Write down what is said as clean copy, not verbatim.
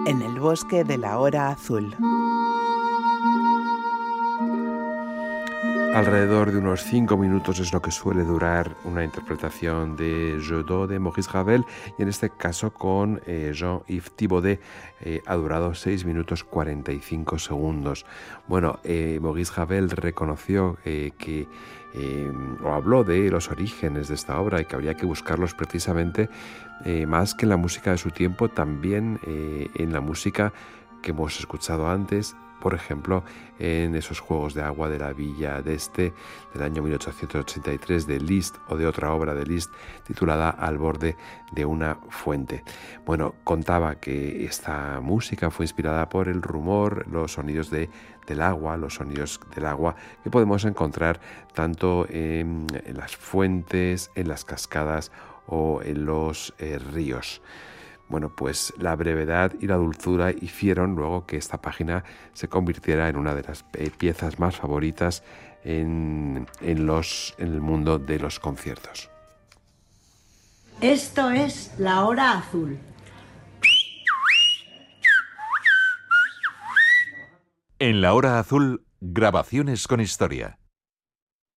En el bosque de la hora azul. Alrededor de unos 5 minutos es lo que suele durar una interpretación de Jeux de Maurice Ravel, y en este caso con Jean-Yves Thibaudet ha durado 6 minutos 45 segundos. Bueno, Maurice Ravel reconoció o habló de los orígenes de esta obra y que habría que buscarlos precisamente más que en la música de su tiempo, también en la música que hemos escuchado antes, por ejemplo, en esos juegos de agua de la Villa d'Este del año 1883 de Liszt, o de otra obra de Liszt titulada Al borde de una fuente. Bueno, contaba que esta música fue inspirada por el rumor, los sonidos del agua que podemos encontrar tanto en las fuentes, en las cascadas o en los ríos. Bueno, pues la brevedad y la dulzura hicieron luego que esta página se convirtiera en una de las piezas más favoritas en el mundo de los conciertos. Esto es La Hora Azul. En La Hora Azul, grabaciones con historia.